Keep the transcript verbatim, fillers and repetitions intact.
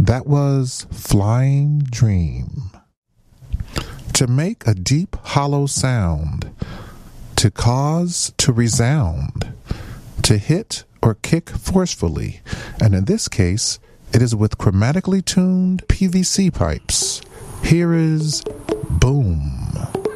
That was Flying Dream. To make a deep, hollow sound, to cause to resound, to hit or kick forcefully, and in this case, it is with chromatically tuned P V C pipes. Here is Boom.